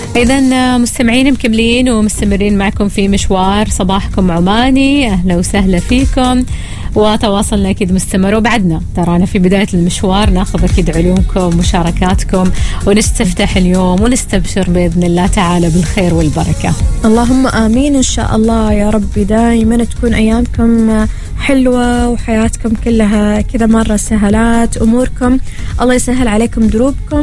إذن مستمعين مكملين ومستمرين معكم في مشوار صباحكم عماني. أهلا وسهلا فيكم، وتواصلنا أكيد مستمر، وبعدنا ترانا في بداية المشوار ناخذ أكيد علومكم مشاركاتكم ونستفتح اليوم ونستبشر بإذن الله تعالى بالخير والبركة. اللهم آمين إن شاء الله يا رب. دائما تكون أيامكم حلوة وحياتكم كلها كذا مرة سهلات أموركم، الله يسهل عليكم دروبكم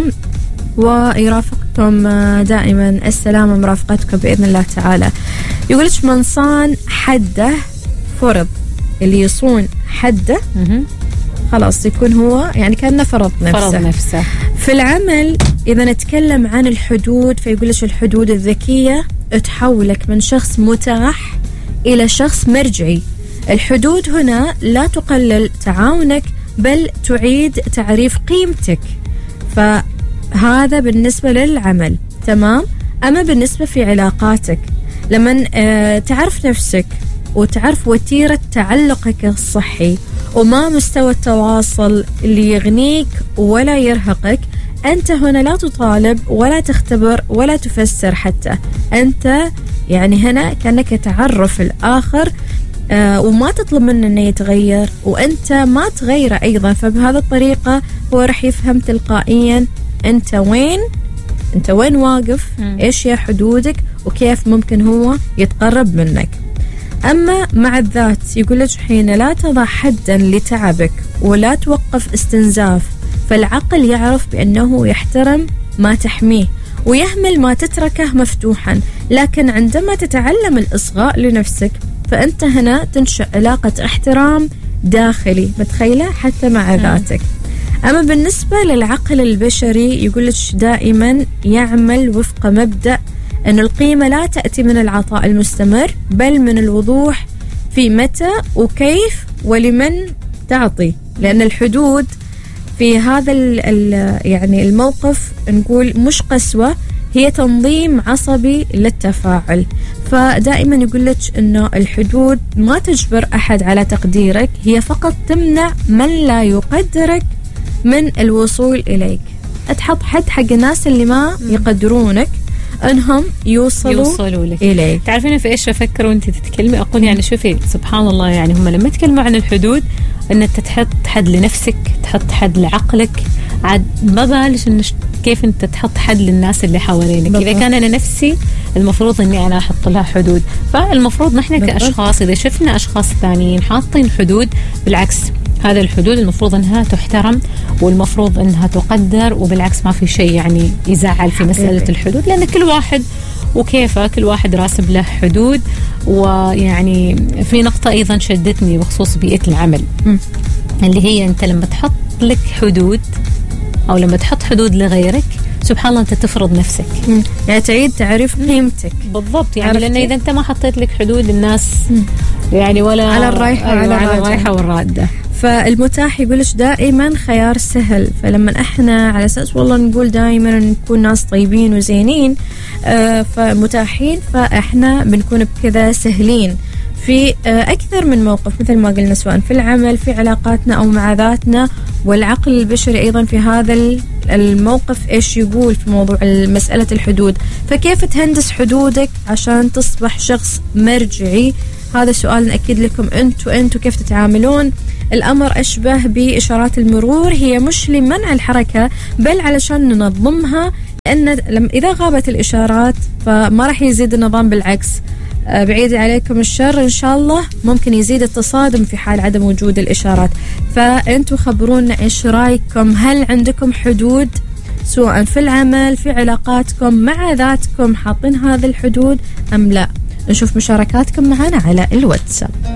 ويرافقكم دائما السلامة مرافقتكم بإذن الله تعالى. يقولش من صان حده فرض، اللي يصون حده خلاص يكون هو يعني كأنه فرض نفسه. في العمل إذا نتكلم عن الحدود، فيقولش الحدود الذكية تحولك من شخص متاح إلى شخص مرجعي. الحدود هنا لا تقلل تعاونك بل تعيد تعريف قيمتك، فهذا بالنسبة للعمل تمام. أما بالنسبة في علاقاتك، لما تعرف نفسك وتعرف وتيرة تعلقك الصحي وما مستوى التواصل اللي يغنيك ولا يرهقك، أنت هنا لا تطالب ولا تختبر ولا تفسر حتى، أنت يعني هنا كأنك تعرف الآخر وما تطلب منه أنه يتغير وأنت ما تغيره أيضا. فبهذا الطريقة هو رح يفهم تلقائيا أنت وين واقف، إيش هي حدودك، وكيف ممكن هو يتقرب منك. أما مع الذات يقول لك حين لا تضع حدا لتعبك ولا توقف استنزاف، فالعقل يعرف بأنه يحترم ما تحميه ويهمل ما تتركه مفتوحا. لكن عندما تتعلم الإصغاء لنفسك فأنت هنا تنشأ علاقة احترام داخلي متخيلة حتى مع ذاتك. أما بالنسبة للعقل البشري يقول لك دائما يعمل وفق مبدأ أن القيمة لا تأتي من العطاء المستمر بل من الوضوح في متى وكيف ولمن تعطي. لأن الحدود في هذا يعني الموقف نقول مش قسوة، هي تنظيم عصبي للتفاعل. فدائما يقول لك أنه الحدود ما تجبر أحد على تقديرك، هي فقط تمنع من لا يقدرك من الوصول إليك. تحط حد حق الناس اللي ما يقدرونك أنهم يوصلوا إليك. تعرفين في إيش أفكر وأنت تتكلمي؟ أقول يعني شوفي سبحان الله، يعني هم لما يتكلموا عن الحدود أن أنت تحط حد لنفسك، تحط حد لعقلك، عاد ما بالش إن كيف أنت تحط حد للناس اللي حوالينك. إذا كان أنا نفسي المفروض إني أنا أحط لها حدود، فالمفروض نحن كأشخاص إذا شفنا أشخاص ثانيين حاطين حدود، بالعكس هذا الحدود المفروض أنها تحترم والمفروض أنها تقدر، وبالعكس ما في شيء يعني يزعل في مسألة الحدود، لأن كل واحد وكيفه، كل واحد راسب له حدود. ويعني في نقطة أيضا شدتني بخصوص بيئة العمل اللي هي أنت لما تحط لك حدود أو لما تحط حدود لغيرك سبحان الله أنت تفرض نفسك، يعني تعيد تعريف قيمتك. بالضبط، يعني لأن إذا أنت ما حطيت لك حدود الناس يعني ولا على الرايحة على الرايحة والرادة. فالمتاح يقولش دائما خيار سهل. فلما احنا على اساس والله نقول دائما نكون ناس طيبين وزينين فمتاحين، فاحنا بنكون بكذا سهلين في اكثر من موقف مثل ما قلنا، سواء في العمل في علاقاتنا او مع ذاتنا. والعقل البشري ايضا في هذا الموقف ايش يقول في موضوع مسألة الحدود. فكيف تهندس حدودك عشان تصبح شخص مرجعي؟ هذا سؤال نأكد لكم أنتوا كيف تتعاملون. الأمر أشبه بإشارات المرور، هي مش لمنع الحركة بل علشان ننظمها، لأن إذا غابت الإشارات فما راح يزيد النظام، بالعكس بعيد عليكم الشر إن شاء الله ممكن يزيد التصادم في حال عدم وجود الإشارات. فأنتوا خبرونا إيش رأيكم، هل عندكم حدود سواء في العمل في علاقاتكم مع ذاتكم حاطين هذه الحدود أم لا؟ نشوف مشاركاتكم معنا على الواتساب.